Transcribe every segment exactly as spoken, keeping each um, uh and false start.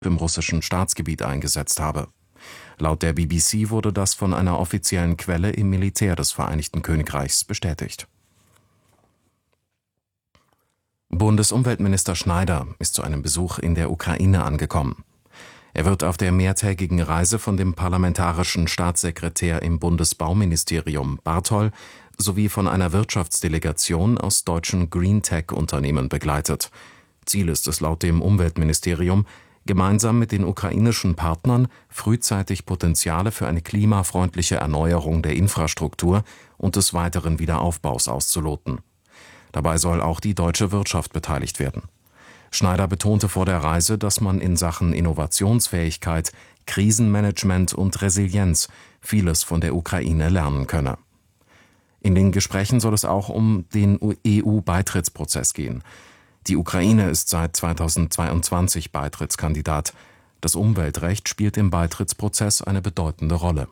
im russischen Staatsgebiet eingesetzt habe. Laut der B B C wurde das von einer offiziellen Quelle im Militär des Vereinigten Königreichs bestätigt. Bundesumweltminister Schneider ist zu einem Besuch in der Ukraine angekommen. Er wird auf der mehrtägigen Reise von dem parlamentarischen Staatssekretär im Bundesbauministerium Barthol sowie von einer Wirtschaftsdelegation aus deutschen Green-Tech-Unternehmen begleitet. Ziel ist es laut dem Umweltministerium, gemeinsam mit den ukrainischen Partnern frühzeitig Potenziale für eine klimafreundliche Erneuerung der Infrastruktur und des weiteren Wiederaufbaus auszuloten. Dabei soll auch die deutsche Wirtschaft beteiligt werden. Schneider betonte vor der Reise, dass man in Sachen Innovationsfähigkeit, Krisenmanagement und Resilienz vieles von der Ukraine lernen könne. In den Gesprächen soll es auch um den E U-Beitrittsprozess gehen. Die Ukraine ist seit zweitausendzweiundzwanzig Beitrittskandidat. Das Umweltrecht spielt im Beitrittsprozess eine bedeutende Rolle.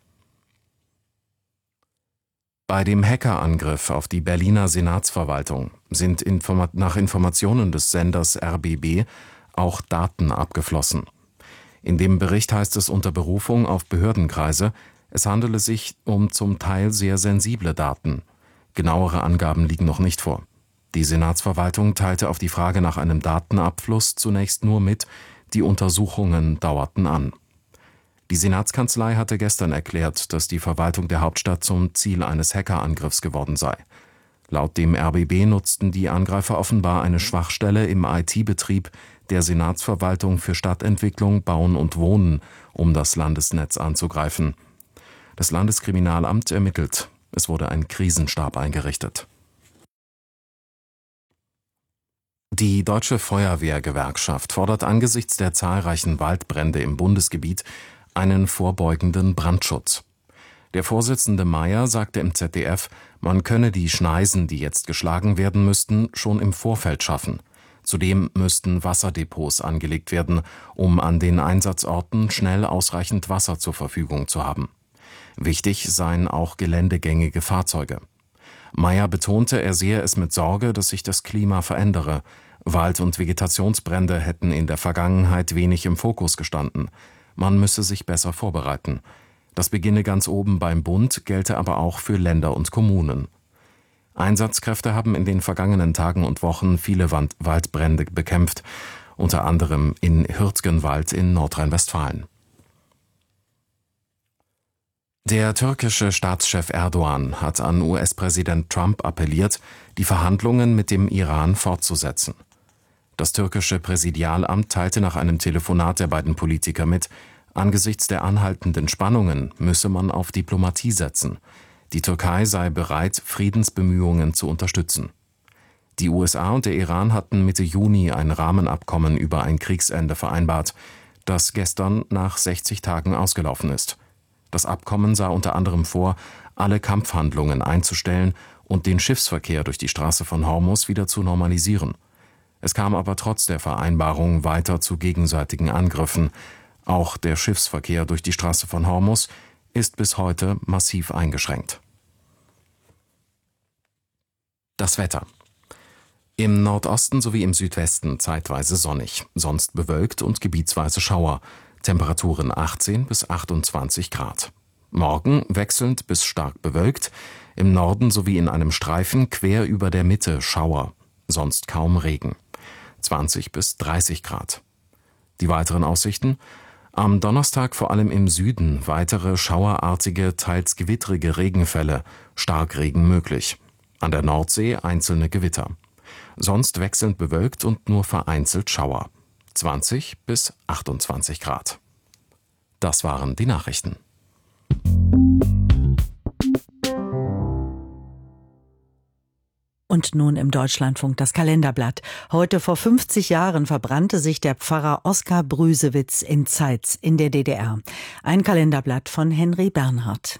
Bei dem Hackerangriff auf die Berliner Senatsverwaltung sind Informa- nach Informationen des Senders R B B auch Daten abgeflossen. In dem Bericht heißt es unter Berufung auf Behördenkreise, es handele sich um zum Teil sehr sensible Daten. Genauere Angaben liegen noch nicht vor. Die Senatsverwaltung teilte auf die Frage nach einem Datenabfluss zunächst nur mit, die Untersuchungen dauerten an. Die Senatskanzlei hatte gestern erklärt, dass die Verwaltung der Hauptstadt zum Ziel eines Hackerangriffs geworden sei. Laut dem R B B nutzten die Angreifer offenbar eine Schwachstelle im I T-Betrieb der Senatsverwaltung für Stadtentwicklung, Bauen und Wohnen, um das Landesnetz anzugreifen. Das Landeskriminalamt ermittelt. Es wurde ein Krisenstab eingerichtet. Die Deutsche Feuerwehrgewerkschaft fordert angesichts der zahlreichen Waldbrände im Bundesgebiet einen vorbeugenden Brandschutz. Der Vorsitzende Mayer sagte im Z D F, man könne die Schneisen, die jetzt geschlagen werden müssten, schon im Vorfeld schaffen. Zudem müssten Wasserdepots angelegt werden, um an den Einsatzorten schnell ausreichend Wasser zur Verfügung zu haben. Wichtig seien auch geländegängige Fahrzeuge. Mayer betonte, er sehe es mit Sorge, dass sich das Klima verändere. Wald- und Vegetationsbrände hätten in der Vergangenheit wenig im Fokus gestanden. Man müsse sich besser vorbereiten. Das beginne ganz oben beim Bund, gelte aber auch für Länder und Kommunen. Einsatzkräfte haben in den vergangenen Tagen und Wochen viele Wand- Waldbrände bekämpft, unter anderem in Hürtgenwald in Nordrhein-Westfalen. Der türkische Staatschef Erdogan hat an U S-Präsident Trump appelliert, die Verhandlungen mit dem Iran fortzusetzen. Das türkische Präsidialamt teilte nach einem Telefonat der beiden Politiker mit, angesichts der anhaltenden Spannungen müsse man auf Diplomatie setzen. Die Türkei sei bereit, Friedensbemühungen zu unterstützen. Die U S A und der Iran hatten Mitte Juni ein Rahmenabkommen über ein Kriegsende vereinbart, das gestern nach sechzig Tagen ausgelaufen ist. Das Abkommen sah unter anderem vor, alle Kampfhandlungen einzustellen und den Schiffsverkehr durch die Straße von Hormuz wieder zu normalisieren. Es kam aber trotz der Vereinbarung weiter zu gegenseitigen Angriffen. Auch der Schiffsverkehr durch die Straße von Hormuz ist bis heute massiv eingeschränkt. Das Wetter. Im Nordosten sowie im Südwesten zeitweise sonnig, sonst bewölkt und gebietsweise Schauer. Temperaturen achtzehn bis achtundzwanzig Grad. Morgen wechselnd bis stark bewölkt, im Norden sowie in einem Streifen quer über der Mitte Schauer, sonst kaum Regen. zwanzig bis dreißig Grad. Die weiteren Aussichten: Am Donnerstag vor allem im Süden weitere schauerartige, teils gewittrige Regenfälle, Starkregen möglich. An der Nordsee einzelne Gewitter. Sonst wechselnd bewölkt und nur vereinzelt Schauer. zwanzig bis achtundzwanzig Grad. Das waren die Nachrichten. Und nun im Deutschlandfunk das Kalenderblatt. Heute vor fünfzig Jahren verbrannte sich der Pfarrer Oskar Brüsewitz in Zeitz in der D D R. Ein Kalenderblatt von Henry Bernhard.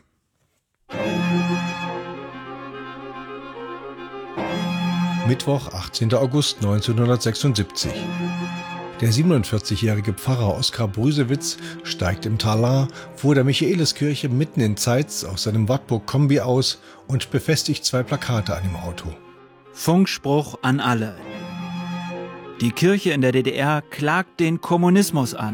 Mittwoch, achtzehnter August neunzehnhundertsechsundsiebzig. Der siebenundvierzigjährige Pfarrer Oskar Brüsewitz steigt im Talar vor der Michaeliskirche mitten in Zeitz aus seinem Wartburg-Kombi aus und befestigt zwei Plakate an dem Auto. Funkspruch an alle. Die Kirche in der D D R klagt den Kommunismus an.